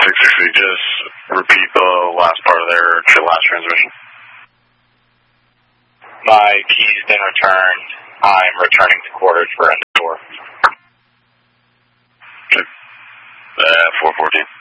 660, just repeat the last part of their last transmission. My keys been returned. I'm returning to quarters for end of tour. Okay. 414.